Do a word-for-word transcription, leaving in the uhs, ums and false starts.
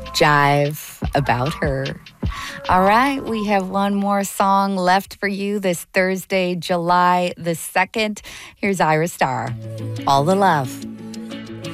jive about her. All right, we have one more song left for you this Thursday, July the second. Here's Ira Star, All the Love.